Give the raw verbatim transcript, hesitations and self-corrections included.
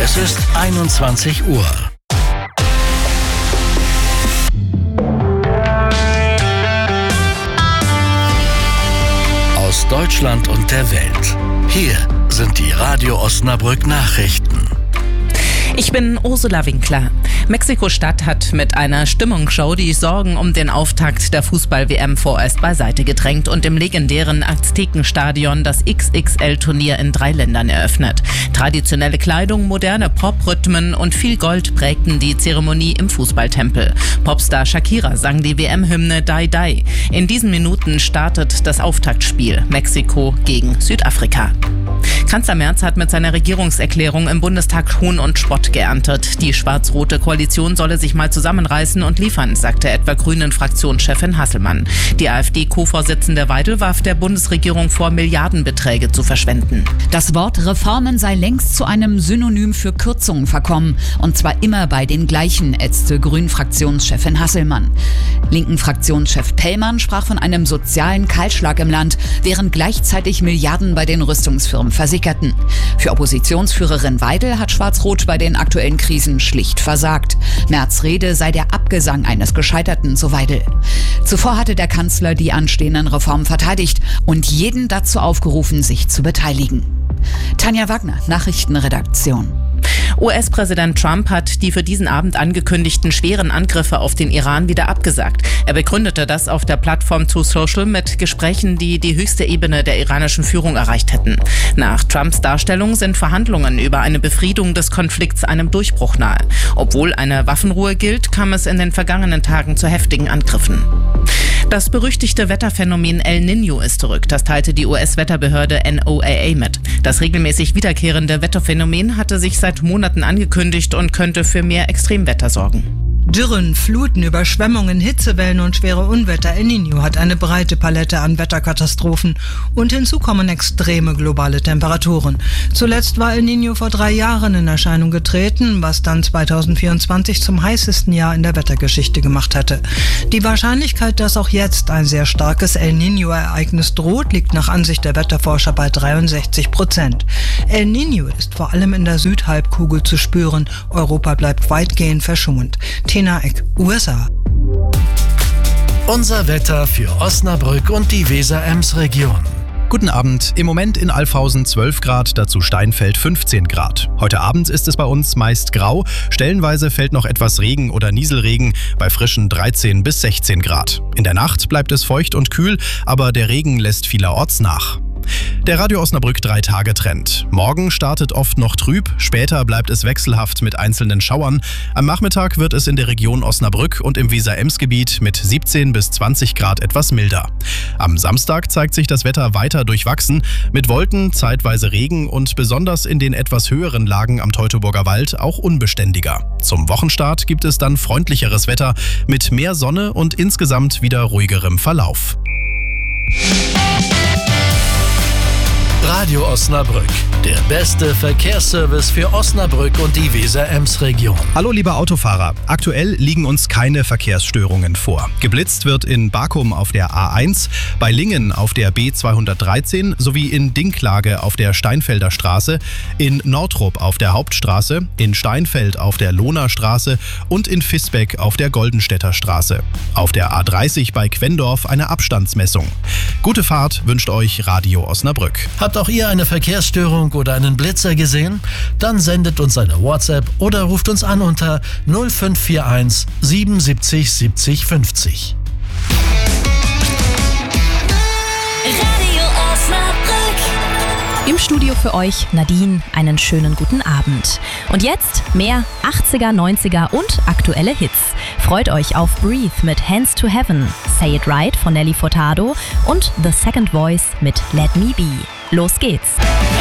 Es ist einundzwanzig Uhr. Aus Deutschland und der Welt. Hier sind die Radio Osnabrück Nachrichten. Ich bin Ursula Winkler. Mexiko-Stadt hat mit einer Stimmungsshow die Sorgen um den Auftakt der Fußball-W M vorerst beiseite gedrängt und im legendären Aztekenstadion das X X L-Turnier in drei Ländern eröffnet. Traditionelle Kleidung, moderne Pop-Rhythmen und viel Gold prägten die Zeremonie im Fußballtempel. Popstar Shakira sang die W M-Hymne Die Die. In diesen Minuten startet das Auftaktspiel Mexiko gegen Südafrika. Kanzler Merz hat mit seiner Regierungserklärung im Bundestag Hohn und Spott geerntet. Die schwarz-rote Koalition solle sich mal zusammenreißen und liefern, sagte etwa Grünen-Fraktionschefin Hasselmann. Die AfD-Co-Vorsitzende Weidel warf der Bundesregierung vor, Milliardenbeträge zu verschwenden. Das Wort Reformen sei längst zu einem Synonym für Kürzungen verkommen. Und zwar immer bei den gleichen, ätzte Grünen-Fraktionschefin Hasselmann. Linken-Fraktionschef Pellmann sprach von einem sozialen Kahlschlag im Land, während gleichzeitig Milliarden bei den Rüstungsfirmen versickerten. Für Oppositionsführerin Weidel hat Schwarz-Rot bei den aktuellen Krisen schlicht versagt. Merz' Rede sei der Abgesang eines Gescheiterten, so Weidel. Zuvor hatte der Kanzler die anstehenden Reformen verteidigt und jeden dazu aufgerufen, sich zu beteiligen. Tanja Wagner, Nachrichtenredaktion. U S-Präsident Trump hat die für diesen Abend angekündigten schweren Angriffe auf den Iran wieder abgesagt. Er begründete das auf der Plattform Truth Social mit Gesprächen, die die höchste Ebene der iranischen Führung erreicht hätten. Nach Trumps Darstellung sind Verhandlungen über eine Befriedung des Konflikts einem Durchbruch nahe. Obwohl eine Waffenruhe gilt, kam es in den vergangenen Tagen zu heftigen Angriffen. Das berüchtigte Wetterphänomen El Niño ist zurück. Das teilte die U S-Wetterbehörde N O A A mit. Das regelmäßig wiederkehrende Wetterphänomen hatte sich seit Monaten angekündigt und könnte für mehr Extremwetter sorgen. Dürren, Fluten, Überschwemmungen, Hitzewellen und schwere Unwetter. El Niño hat eine breite Palette an Wetterkatastrophen und hinzu kommen extreme globale Temperaturen. Zuletzt war El Niño vor drei Jahren in Erscheinung getreten, was dann zweitausendvierundzwanzig zum heißesten Jahr in der Wettergeschichte gemacht hätte. Die Wahrscheinlichkeit, dass auch jetzt ein sehr starkes El Niño-Ereignis droht, liegt nach Ansicht der Wetterforscher bei dreiundsechzig Prozent. El Niño ist vor allem in der Südhalbkugel zu spüren. Europa bleibt weitgehend verschont. Tina Eck, U S A. Unser Wetter für Osnabrück und die Weser-Ems-Region. Guten Abend. Im Moment in Alfhausen zwölf Grad, dazu Steinfeld fünfzehn Grad. Heute Abend ist es bei uns meist grau. Stellenweise fällt noch etwas Regen oder Nieselregen bei frischen dreizehn bis sechzehn Grad. In der Nacht bleibt es feucht und kühl, aber der Regen lässt vielerorts nach. Der Radio Osnabrück drei-Tage-Trend. Morgen startet oft noch trüb, später bleibt es wechselhaft mit einzelnen Schauern. Am Nachmittag wird es in der Region Osnabrück und im Weser-Ems-Gebiet mit siebzehn bis zwanzig Grad etwas milder. Am Samstag zeigt sich das Wetter weiter durchwachsen, mit Wolken, zeitweise Regen und besonders in den etwas höheren Lagen am Teutoburger Wald auch unbeständiger. Zum Wochenstart gibt es dann freundlicheres Wetter mit mehr Sonne und insgesamt wieder ruhigerem Verlauf. Radio Osnabrück, der beste Verkehrsservice für Osnabrück und die Weser-Ems-Region. Hallo liebe Autofahrer, aktuell liegen uns keine Verkehrsstörungen vor. Geblitzt wird in Bakum auf der A eins, bei Lingen auf der B zweihundertdreizehn sowie in Dinklage auf der Steinfelder Straße, in Nordrup auf der Hauptstraße, in Steinfeld auf der Lohner Straße und in Visbeck auf der Goldenstädter Straße. Auf der A dreißig bei Quendorf eine Abstandsmessung. Gute Fahrt wünscht euch Radio Osnabrück. Habt auch ihr eine Verkehrsstörung oder einen Blitzer gesehen? Dann sendet uns eine WhatsApp oder ruft uns an unter null fünf vier eins siebenundsiebzig siebzig fünfzig. Radio Osnabrück. Im Studio für euch Nadine, einen schönen guten Abend. Und jetzt mehr achtziger, neunziger und aktuelle Hits. Freut euch auf Breathe mit Hands to Heaven, Say It Right von Nelly Furtado und The Second Voice mit Let Me Be. Los geht's!